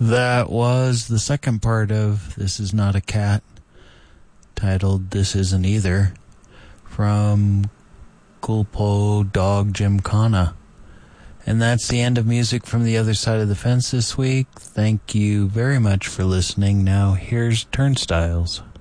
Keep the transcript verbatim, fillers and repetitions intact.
That was the second part of This Is Not a Cat, titled This Isn't Either, from Gulpo Dog Gymkhana. And that's the end of Music from the Other Side of the Fence this week. Thank you very much for listening. Now here's Turnstiles.